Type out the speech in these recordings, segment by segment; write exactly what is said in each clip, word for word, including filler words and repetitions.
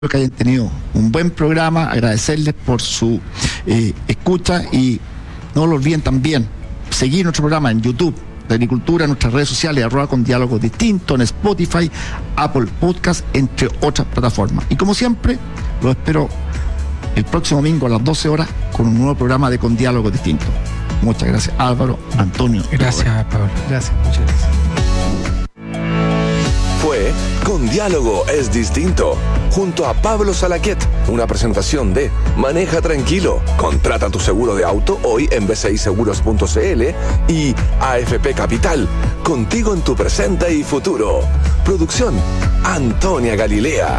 que hayan tenido un buen programa, agradecerles por su eh, escucha y no lo olviden también seguir nuestro programa en YouTube de Agricultura, en nuestras redes sociales, arroba con diálogos distintos, en Spotify, Apple Podcast, entre otras plataformas. Y como siempre, lo espero el próximo domingo a las doce horas con un nuevo programa de Con Diálogos Distintos. Muchas gracias, Álvaro, Antonio. Gracias, Pablo. Gracias, muchas gracias. Fue Con Diálogo es Distinto, junto a Pablo Salaquet, una presentación de Maneja Tranquilo, contrata tu seguro de auto hoy en b c i seguros punto c l y A F P Capital, contigo en tu presente y futuro. Producción, Antonia Galilea.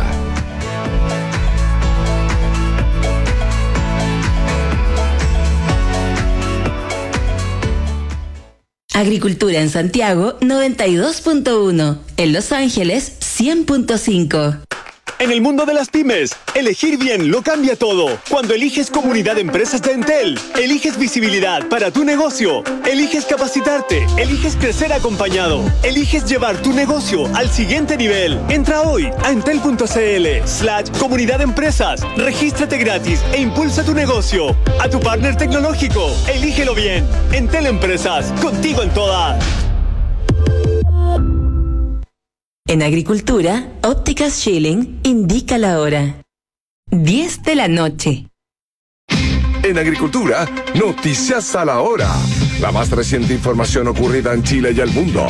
Agricultura en Santiago noventa y dos punto uno, en Los Ángeles cien punto cinco. En el mundo de las pymes, elegir bien lo cambia todo. Cuando eliges Comunidad de Empresas de Entel, eliges visibilidad para tu negocio, eliges capacitarte, eliges crecer acompañado, eliges llevar tu negocio al siguiente nivel. Entra hoy a entel.cl slash Comunidad de Empresas, regístrate gratis e impulsa tu negocio. A tu partner tecnológico, elígelo bien. Entel Empresas, contigo en todas. En Agricultura, Ópticas Schilling indica la hora. diez de la noche. En Agricultura, noticias a la hora. La más reciente información ocurrida en Chile y el mundo.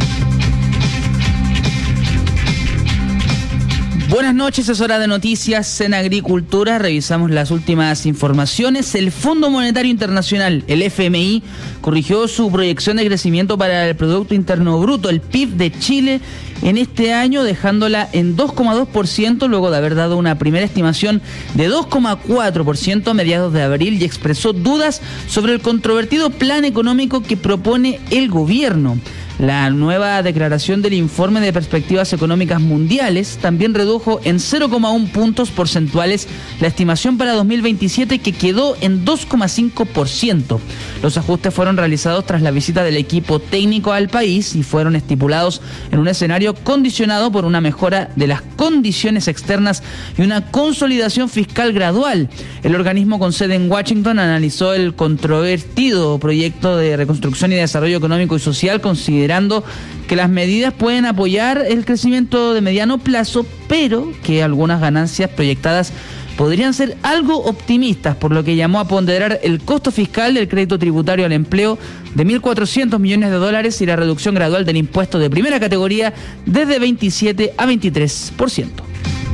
Buenas noches, es hora de noticias en Agricultura. Revisamos las últimas informaciones. El Fondo Monetario Internacional, el F M I, corrigió su proyección de crecimiento para el Producto Interno Bruto, el P I B de Chile, en este año, dejándola en dos coma dos por ciento, luego de haber dado una primera estimación de dos coma cuatro por ciento a mediados de abril, y expresó dudas sobre el controvertido plan económico que propone el gobierno. La nueva declaración del Informe de Perspectivas Económicas Mundiales también redujo en cero coma uno puntos porcentuales la estimación para dos mil veintisiete, que quedó en dos coma cinco por ciento. Los ajustes fueron realizados tras la visita del equipo técnico al país y fueron estipulados en un escenario condicionado por una mejora de las condiciones externas y una consolidación fiscal gradual. El organismo con sede en Washington analizó el controvertido proyecto de reconstrucción y desarrollo económico y social, considerando que las medidas pueden apoyar el crecimiento de mediano plazo, pero que algunas ganancias proyectadas podrían ser algo optimistas, por lo que llamó a ponderar el costo fiscal del crédito tributario al empleo de mil cuatrocientos millones de dólares y la reducción gradual del impuesto de primera categoría desde veintisiete a veintitrés por ciento.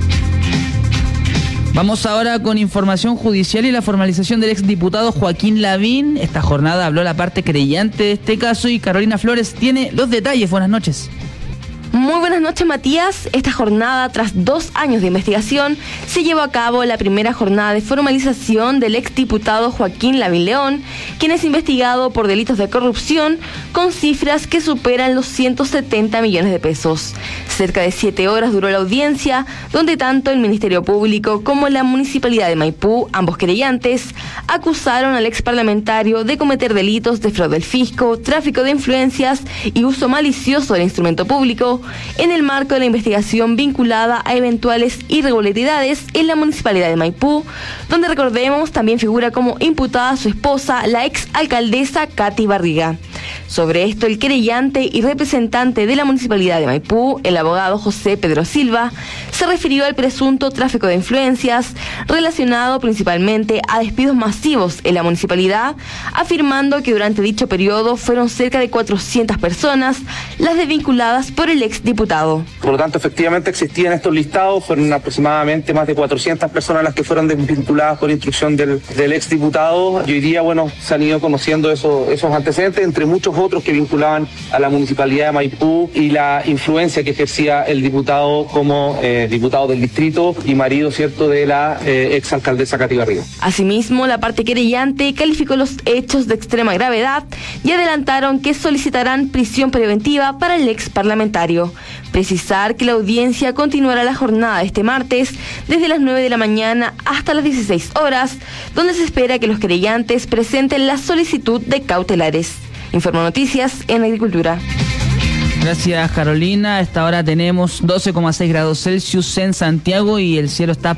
Vamos ahora con información judicial y la formalización del exdiputado Joaquín Lavín. Esta jornada habló la parte creyente de este caso y Carolina Flores tiene los detalles. Buenas noches. Muy buenas noches, Matías. Esta jornada, tras dos años de investigación, se llevó a cabo la primera jornada de formalización del exdiputado Joaquín Lavín León, quien es investigado por delitos de corrupción con cifras que superan los ciento setenta millones de pesos. Cerca de siete horas duró la audiencia, donde tanto el Ministerio Público como la Municipalidad de Maipú, ambos querellantes, acusaron al exparlamentario de cometer delitos de fraude al fisco, tráfico de influencias y uso malicioso del instrumento público, en el marco de la investigación vinculada a eventuales irregularidades en la Municipalidad de Maipú, donde, recordemos, también figura como imputada su esposa, la ex alcaldesa Katy Barriga. Sobre esto, el querellante y representante de la Municipalidad de Maipú, el abogado José Pedro Silva, se refirió al presunto tráfico de influencias relacionado principalmente a despidos masivos en la municipalidad, afirmando que durante dicho periodo fueron cerca de cuatrocientas personas las desvinculadas por el exdiputado. Por lo tanto, efectivamente existían estos listados, fueron aproximadamente más de cuatrocientas personas las que fueron desvinculadas por instrucción del, del exdiputado, y hoy día, bueno, se han ido conociendo esos, esos antecedentes, entre muchos otros que vinculaban a la Municipalidad de Maipú y la influencia que ejercía el diputado como eh, diputado del distrito y marido, cierto, de la eh, exalcaldesa Katy Barriga. Asimismo, la parte querellante calificó los hechos de extrema gravedad y adelantaron que solicitarán prisión preventiva para el ex parlamentario. Precisar que la audiencia continuará la jornada este martes desde las nueve de la mañana hasta las dieciséis horas, donde se espera que los querellantes presenten la solicitud de cautelares. Informa Noticias en Agricultura. Gracias, Carolina. A esta hora tenemos doce coma seis grados Celsius en Santiago y el cielo está